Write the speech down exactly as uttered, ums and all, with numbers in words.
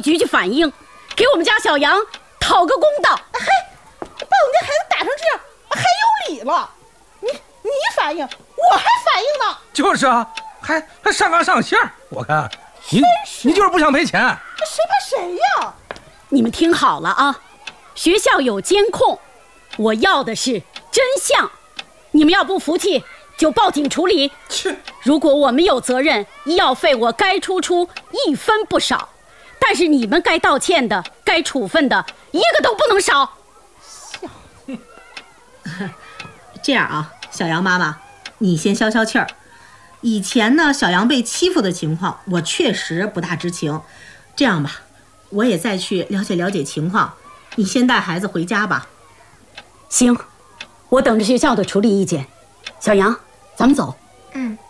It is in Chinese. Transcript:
局去反映，给我们家小杨讨个公道。 嘿，把我们家孩子打成这样，还有理了？你你反映，我还反映呢。 就是啊，还还上纲上线，我看你你就是不想赔钱。 谁怕谁呀？ 你们听好了啊，学校有监控，我要的是真相。你们要不服气，就报警处理。 切！ 如果我们有责任，医药费我该出出一分不少，但是你们该道歉的、该处分的，一个都不能少。 这样啊，小杨妈妈，你先消消气儿。以前呢，小杨被欺负的情况，我确实不大知情。这样吧，我也再去了解了解情况。你先带孩子回家吧。 行，我等着学校的处理意见。小杨，咱们走。 嗯。